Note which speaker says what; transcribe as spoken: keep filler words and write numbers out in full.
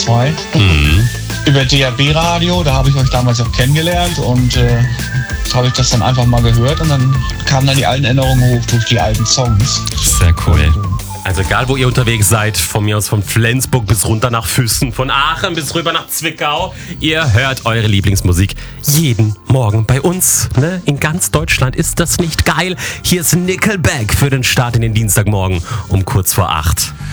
Speaker 1: zwei.
Speaker 2: Mhm.
Speaker 1: Über D A B-Radio, da habe ich euch damals auch kennengelernt und äh, habe ich das dann einfach mal gehört und dann kamen dann die alten Erinnerungen hoch durch die alten Songs.
Speaker 2: Sehr cool. Also egal, wo ihr unterwegs seid, von mir aus von Flensburg bis runter nach Füssen, von Aachen bis rüber nach Zwickau, ihr hört eure Lieblingsmusik jeden Morgen bei uns. Ne? In ganz Deutschland ist das nicht geil. Hier ist Nickelback für den Start in den Dienstagmorgen um kurz vor acht.